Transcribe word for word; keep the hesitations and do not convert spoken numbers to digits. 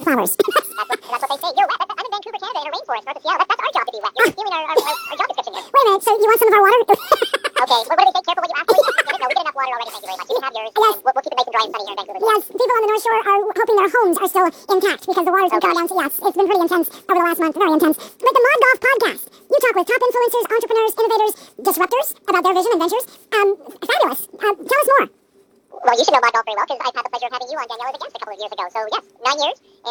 flowers. That's what, that's what they say. You're wet. That, I'm in Vancouver, Canada, in a rainforest north of Seattle. That, that's our job to be wet. You're stealing our, our, our, our job description here. Wait a minute, so you want some of our water? Okay, well, what do they say? Careful what you ask for. You can't get it. No, we get enough water already. Thank you very much. You can have yours. Yes. And we'll, we'll keep it nice and dry and sunny here in Vancouver. Yes, people on the North Shore are hoping their homes are still intact because the water's been Oh, coming down. gosh. To, yes, it's been pretty intense over the last month, very intense. But the Mod Golf Podcast, you talk with top influencers, entrepreneurs, innovators, disruptors about their vision and ventures. Um, fabulous. Um, tell us more. Well, you should know Mod Golf very well because I've had the pleasure of having you on, Danielle, as a guest a couple of years ago. So, yes, nine years.